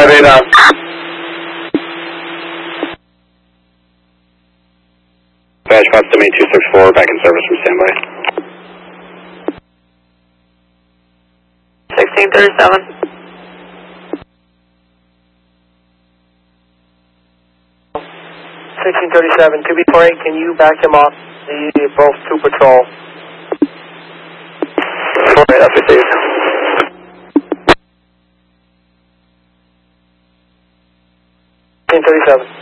8 on. Badge Fox Domain 264, back in service from standby. 1637. 1637, 2B48, can you back him off the both to patrol? 48, that's received. 1637.